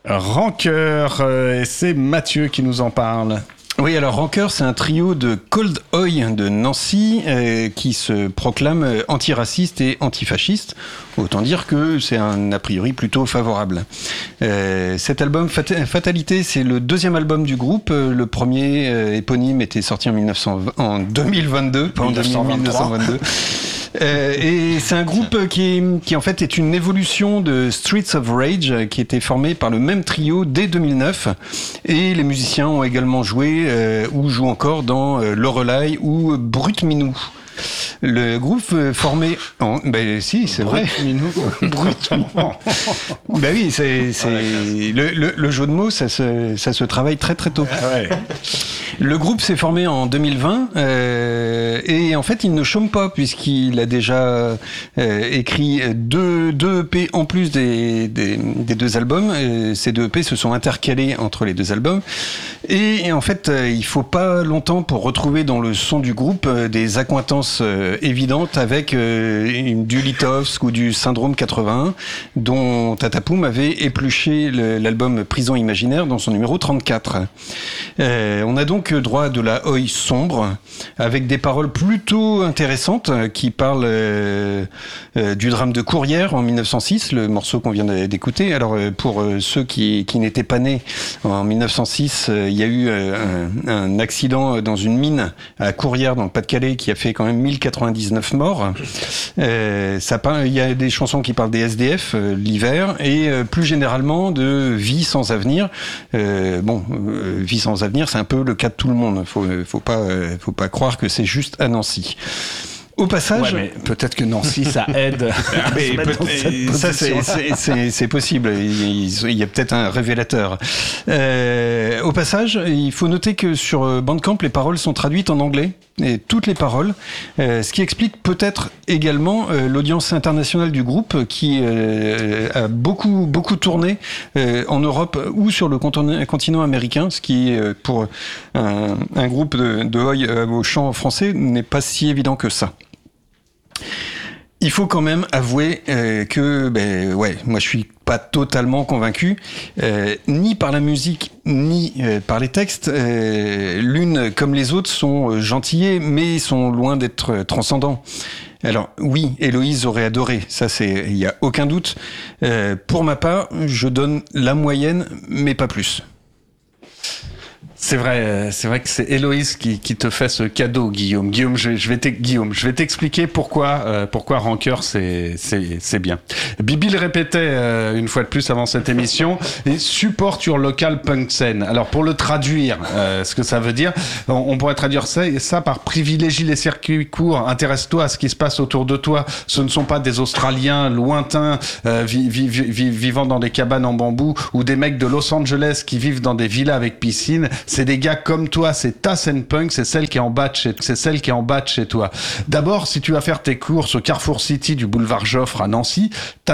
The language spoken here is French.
Rancœur, et c'est Mathieu qui nous en parle. Oui, alors Rancœur, c'est un trio de Cold Oi de Nancy qui se proclame antiraciste et antifasciste. Autant dire que c'est un a priori plutôt favorable. Cet album, Fatalité, c'est le deuxième album du groupe. Le premier éponyme était sorti en 2022, pas en 1922. Et c'est un groupe qui en fait est une évolution de Streets of Rage qui était formé par le même trio dès 2009 et les musiciens ont également joué ou jouent encore dans Lorelai ou Brut Minou. Le groupe formé en... Ben si, c'est vrai. Brutement. Ben oui, c'est le jeu de mots, ça se travaille très très tôt. Ah ouais. Le groupe s'est formé en 2020 et en fait il ne chôme pas puisqu'il a déjà écrit deux EP en plus des deux albums. Ces deux EP se sont intercalés entre les deux albums et en fait il faut pas longtemps pour retrouver dans le son du groupe des accointances évidentes avec du Litovsk ou du Syndrome 81 dont Tatapoum avait épluché l'album Prison Imaginaire dans son numéro 34. On a donc droit à de la oi sombre avec des paroles plutôt intéressantes qui parlent du drame de Courrières en 1906, le morceau qu'on vient d'écouter. Alors pour ceux qui n'étaient pas nés en 1906, il y a eu un accident dans une mine à Courrières dans le Pas-de-Calais qui a fait quand même 1099 morts. Il y a des chansons qui parlent des SDF l'hiver et plus généralement de vie sans avenir. Vie sans avenir, c'est un peu le cas de tout le monde. Faut pas croire que c'est juste à Nancy. Au passage, ouais, mais peut-être que Nancy ça aide. Ça c'est possible. Il y a peut-être un révélateur. Au passage, il faut noter que sur Bandcamp, les paroles sont traduites en anglais et toutes les paroles, ce qui explique peut-être également l'audience internationale du groupe qui a beaucoup tourné en Europe ou sur le continent américain, ce qui pour un groupe de oi au chant français n'est pas si évident que ça. Il faut quand même avouer que moi je suis pas totalement convaincu ni par la musique ni par les textes. L'une comme les autres sont gentillées mais sont loin d'être transcendants. Alors oui, Héloïse aurait adoré, ça il y a aucun doute. Pour ma part, je donne la moyenne mais pas plus. C'est vrai que c'est Héloïse qui te fait ce cadeau, Guillaume. Guillaume, je vais t'expliquer pourquoi Rancœur c'est bien. Bibi le répétait une fois de plus avant cette émission, et support your local punk scene. Alors pour le traduire, ce que ça veut dire, on pourrait traduire ça par privilégie les circuits courts, intéresse-toi à ce qui se passe autour de toi. Ce ne sont pas des Australiens lointains vivant dans des cabanes en bambou ou des mecs de Los Angeles qui vivent dans des villas avec piscine. C'est des gars comme toi, c'est ta scène punk, c'est celle qui est en bas de chez toi. D'abord, si tu vas faire tes courses au Carrefour City du boulevard Joffre à Nancy,